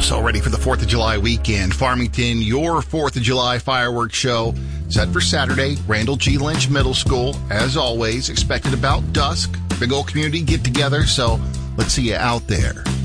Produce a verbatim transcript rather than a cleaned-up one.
So ready for the fourth of July weekend. Farmington, your fourth of July fireworks show set for Saturday. Randall G. Lynch Middle School, as always, expected about dusk. Big old community get together, so let's see you out there.